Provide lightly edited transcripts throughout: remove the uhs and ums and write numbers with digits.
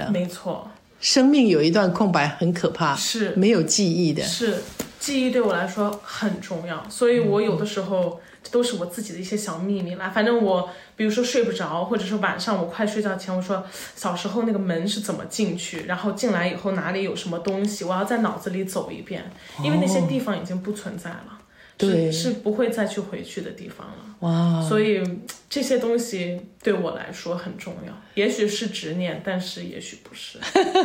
没错， 生命有一段空白很可怕， 是没有记忆的。 是，记忆对我来说很重要，所以我有的时候这都是我自己的一些小秘密啦。反正我比如说睡不着，或者是晚上我快睡觉前，我说小时候那个门是怎么进去，然后进来以后哪里有什么东西，我要在脑子里走一遍，因为那些地方已经不存在了。 对， 是不会再去回去的地方了。 哇！ 所以这些东西对我来说很重要，也许是执念，但是也许不是。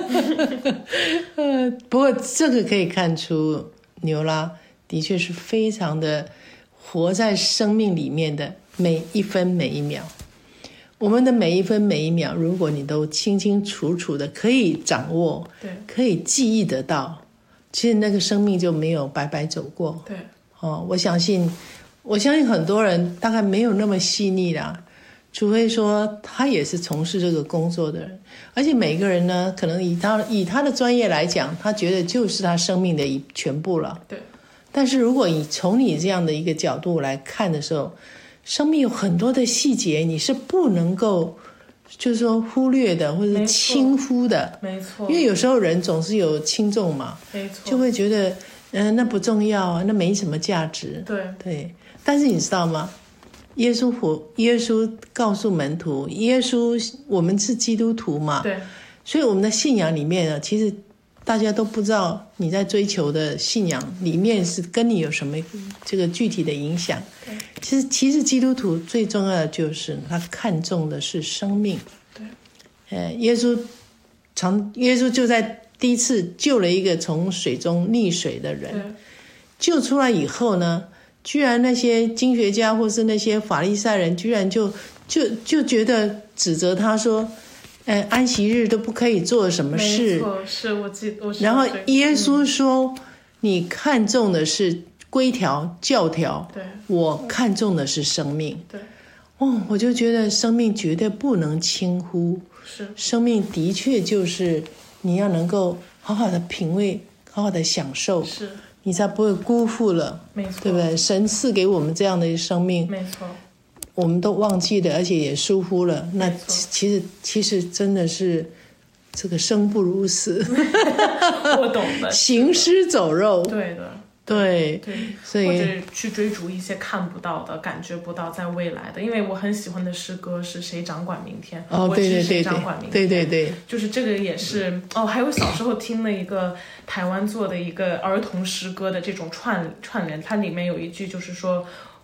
不过这个可以看出，牛拉的确是非常的活在生命里面的每一分每一秒。我们的每一分每一秒，如果你都清清楚楚的可以掌握， 对， 可以记忆得到，其实那个生命就没有白白走过。 对。 我相信很多人大概没有那么细腻啦，除非说他也是从事这个工作的人，而且每个人呢，可能以他的专业来讲，他觉得就是他生命的全部了。 对。 但是如果从你这样的一个角度来看的时候，生命有很多的细节，你是不能够就是说忽略的，或者轻忽的。 没错。 因为有时候人总是有轻重嘛， 没错， 就会觉得。那不重要啊，那没什么价值。对，但是你知道吗？耶稣告诉门徒，我们是基督徒嘛， 对， 所以我们的信仰里面呢，其实大家都不知道你在追求的信仰里面是跟你有什么这个具体的影响。其实基督徒最重要的就是他看重的是生命。 对， 耶稣就在第一次救了一个从水中溺水的人，救出来以后呢，居然那些经学家或是那些法利赛人居然就觉得指责他说，安息日都不可以做什么事。 没错，是我记得。 然后耶稣说，你看重的是规条教条， 对， 我看重的是生命。 对， 我就觉得生命绝对不能轻忽。 是， 生命的确就是你要能够好好的品味，好好的享受， 是， 你才不会辜负了， 没错， 对不对？神赐给我们这样的生命， 没错， 我们都忘记了，而且也疏忽了。那其实真的是这个生不如死， 我懂的， 行尸走肉， 对的。 对，所以或者去追逐一些看不到的、感觉不到在未来的。因为我很喜欢的诗歌是谁掌管明天，我只是谁掌管明天。 对，就是这个也是还有小时候听了一个台湾做的一个儿童诗歌的这种串联，它里面有一句就是说，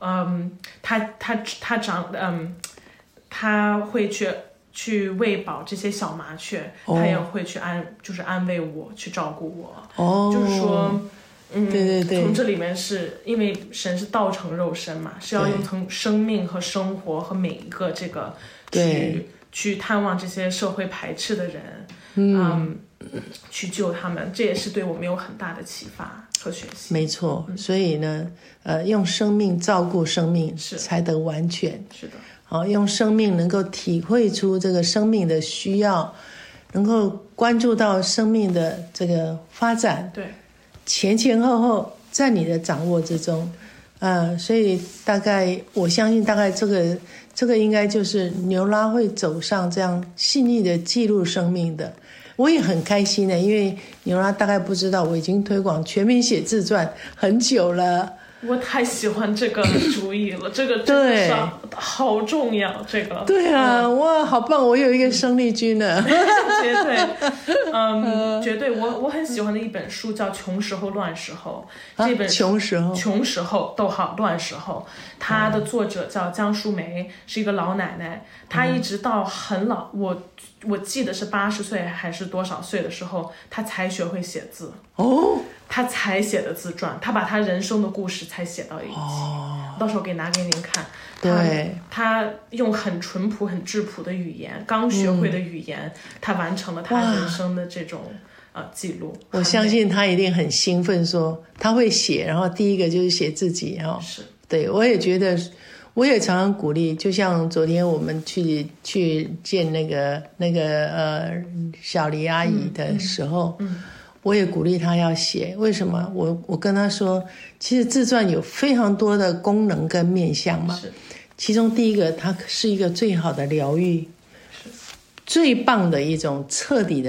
他会去喂饱这些小麻雀，他也会去安慰我，去照顾我。就是说。 对， 从这里面是因为神是道成肉身嘛，是要用从生命和生活和每一个这个去探望这些社会排斥的人，去救他们，这也是对我们有很大的启发和学习。 没错，所以呢，用生命照顾生命才得完全。 是的， 用生命能够体会出这个生命的需要，能够关注到生命的这个发展。 对。 前后在你的掌握之中，所以我相信大概这个应该就是牛拉会走上这样细腻的记录生命的。我也很开心的，因为牛拉大概不知道我已经推广全民写自传很久了。 我太喜欢这个主意了，这个真的是好重要。这个对啊，哇，好棒！我有一个生力军呢， 绝对，绝对。我很喜欢的一本书叫《穷时候乱时候》，这本穷时候乱时候，它的作者叫江淑梅，是一个老奶奶，她一直到很老，我记得是80岁还是多少岁的时候，她才学会写字。他才写的自传，他把他人生的故事才写到一起。到时候拿给您看。 对， 他用很淳朴、很质朴的语言，刚学会的语言，他完成了他人生的这种记录。 我相信他一定很兴奋，说他会写，然后第一个就是写自己。 是， 对，我也觉得，我也常常鼓励。就像昨天我们去见那个小黎阿姨的时候。我也鼓励他要写，为什么？我跟他说，其实自传有非常多的功能跟面向嘛。其中第一个，它是一个最好的疗愈，最棒的一种彻底的